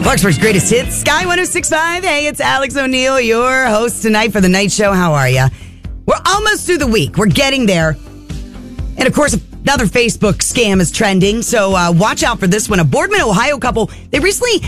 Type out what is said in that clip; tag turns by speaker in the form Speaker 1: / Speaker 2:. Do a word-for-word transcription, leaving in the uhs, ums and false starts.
Speaker 1: Clarksburg's greatest hits, Sky one oh six point five. Hey, it's Alex O'Neill, your host tonight for the night show. How are you? We're almost through the week. We're getting there. And of course, another Facebook scam is trending, so uh, watch out for this one. A Boardman, Ohio couple, they recently